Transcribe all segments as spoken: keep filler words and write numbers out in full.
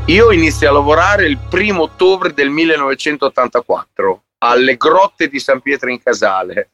Io inizio a lavorare il primo ottobre del millenovecentottantaquattro alle Grotte di San Pietro in Casale.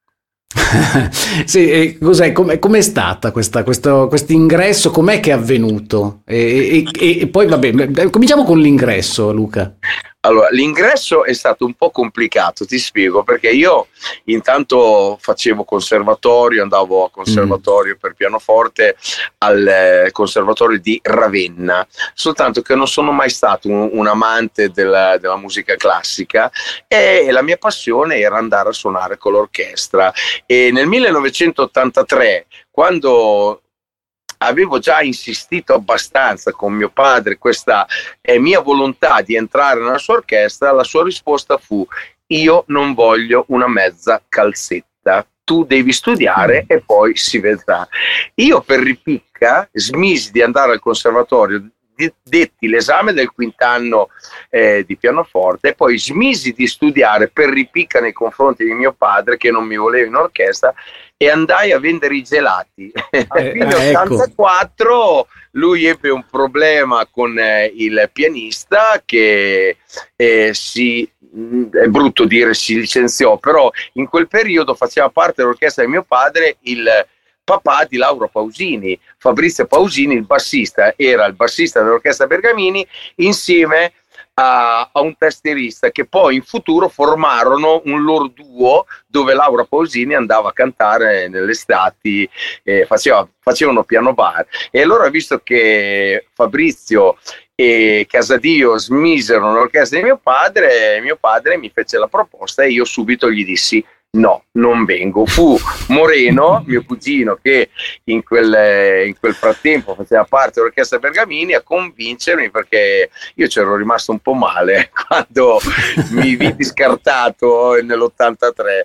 Sì, e cos'è, com'è, com'è stata questa, questo ingresso? Com'è che è avvenuto? E, e, e poi vabbè, cominciamo con l'ingresso, Luca. Allora, l'ingresso è stato un po' complicato, ti spiego, perché io intanto facevo conservatorio, andavo a conservatorio mm. per pianoforte al eh, conservatorio di Ravenna, soltanto che non sono mai stato un, un amante della, della musica classica e la mia passione era andare a suonare con l'orchestra. E nel millenovecentottantatré, quando avevo già insistito abbastanza con mio padre questa eh, mia volontà di entrare nella sua orchestra, la sua risposta fu: io non voglio una mezza calzetta, tu devi studiare mm. e poi si vedrà. Io per ripicca smisi di andare al conservatorio, detti l'esame del quint'anno eh, di pianoforte e poi smisi di studiare per ripicca nei confronti di mio padre che non mi voleva in orchestra e andai a vendere i gelati. A eh, fine ecco. ottantaquattro lui ebbe un problema con eh, il pianista che eh, si è brutto dire si licenziò, però in quel periodo faceva parte dell'orchestra di mio padre il papà di Lauro Pausini, Fabrizio Pausini, il bassista, era il bassista dell'orchestra Bergamini insieme a, a un tastierista che poi in futuro formarono un loro duo dove Laura Pausini andava a cantare nelle estati, eh, faceva, facevano piano bar. E allora, visto che Fabrizio e Casadio smisero l'orchestra di mio padre, mio padre mi fece la proposta e io subito gli dissi: no, non vengo. Fu Moreno, mio cugino, che in quel, in quel frattempo faceva parte dell'orchestra Bergamini, a convincermi, perché io c'ero rimasto un po' male quando mi vidi scartato nell'ottantatré.